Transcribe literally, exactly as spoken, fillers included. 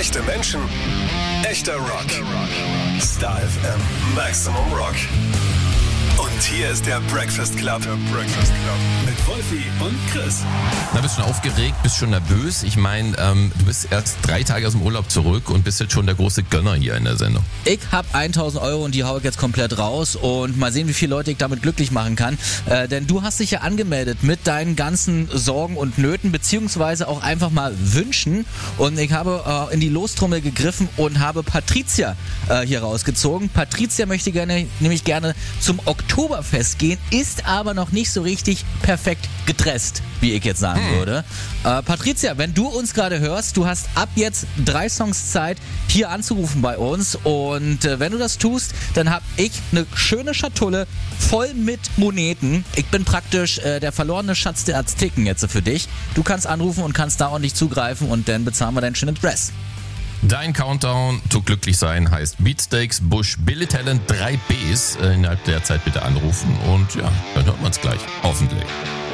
Echte Menschen, echter Rock. Star F M, Maximum Rock. Und hier ist der Breakfast Club. Der Breakfast Club. Mit Wolfi und Chris. Na, bist du schon aufgeregt, bist schon nervös? Ich meine, ähm, du bist erst drei Tage aus dem Urlaub zurück und bist jetzt schon der große Gönner hier in der Sendung. Ich hab tausend Euro und die hau ich jetzt komplett raus und mal sehen, wie viele Leute ich damit glücklich machen kann. Äh, denn du hast dich ja angemeldet mit deinen ganzen Sorgen und Nöten, beziehungsweise auch einfach mal Wünschen. Und ich habe äh, in die Lostrommel gegriffen und habe Patricia äh, hier rausgezogen. Patricia möchte gerne, nämlich gerne zum Oktoberfest gehen, ist aber noch nicht so richtig perfekt gedresst, wie ich jetzt sagen hm. würde. Äh, Patricia, wenn du uns gerade hörst, du hast ab jetzt drei Songs Zeit, hier anzurufen bei uns. Und äh, wenn du das tust, dann habe ich eine schöne Schatulle voll mit Moneten. Ich bin praktisch äh, der verlorene Schatz der Azteken jetzt für dich. Du kannst anrufen und kannst da ordentlich zugreifen und dann bezahlen wir deinen schönen Dress. Dein Countdown to glücklich sein heißt Beatsteaks, Bush, Billy Talent, drei Bs. Äh, innerhalb der Zeit bitte anrufen und ja, dann hört man es gleich. Hoffentlich.